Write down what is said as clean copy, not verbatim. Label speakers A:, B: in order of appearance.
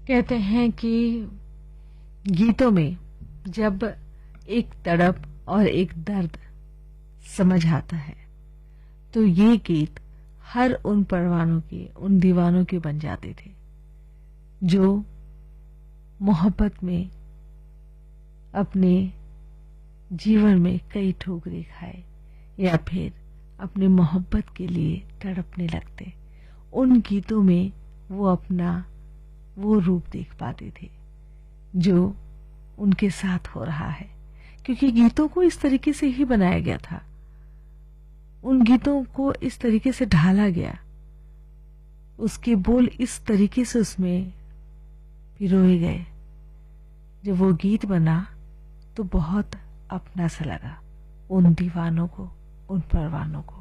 A: कहते हैं कि गीतों में जब एक तड़प और एक दर्द समझ आता है तो ये गीत हर उन परवानों के, उन दीवानों के बन जाते थे जो मोहब्बत में अपने जीवन में कई ठोकरें खाए या फिर अपने मोहब्बत के लिए तड़पने लगते। उन गीतों में वो अपना वो रूप देख पाते थे जो उनके साथ हो रहा है, क्योंकि गीतों को इस तरीके से ही बनाया गया था, उन गीतों को इस तरीके से ढाला गया, उसके बोल इस तरीके से उसमें पिरोए गए। जब वो गीत बना तो बहुत अपना सा लगा उन दीवानों को, उन परवानों को।